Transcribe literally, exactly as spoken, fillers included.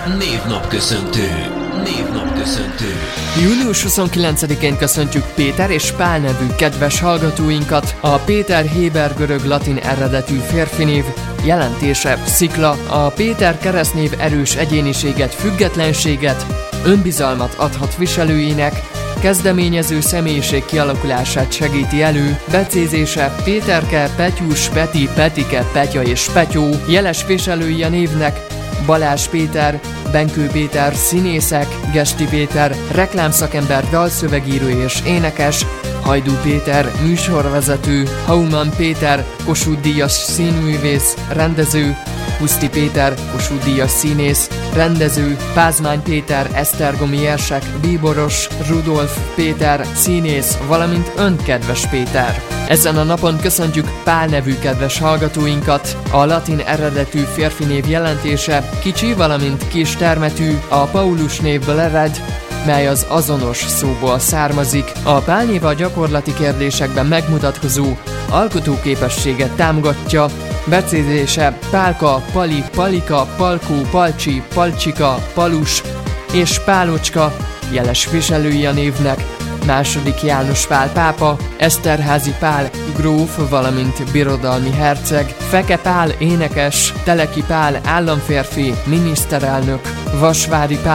Névnapköszöntő. Névnapköszöntő. június huszonkilencedikén köszöntjük Péter és Pál nevű kedves hallgatóinkat. A Péter héber görög latin eredetű férfinév, jelentése szikla. A Péter keresztnév erős egyéniséget, függetlenséget, önbizalmat adhat viselőinek, kezdeményező személyiség kialakulását segíti elő, becézése Péterke, Petyus, Peti, Petike, Petya és Petyó, jeles viselői a névnek Balázs Péter, Benkő Péter, színészek, Gesti Péter, reklámszakember, dalszövegíró és énekes, Hajdú Péter, műsorvezető, Hauman Péter, Kossuth-díjas színművész, rendező, Puszti Péter, Kossuth-díjas színész, rendező, Pázmány Péter, esztergomi érsek, bíboros, Rudolf Péter, színész, valamint ön, kedves Péter. Ezen a napon köszöntjük Pál nevű kedves hallgatóinkat. A latin eredetű férfi név jelentése kicsi, valamint kis termetű, a Paulus névből ered, mely az azonos szóból származik. A Pál név a gyakorlati kérdésekben megmutatkozó alkotóképességet támogatja, becézése Pálka, Pali, Palika, Palkó, Palcsi, Palcsika, Palus és Pálocska, jeles viselői a névnek második János Pál pápa, Eszterházy Pál gróf, valamint birodalmi herceg, Feke Pál énekes, Teleki Pál államférfi, miniszterelnök, Vasvári Pál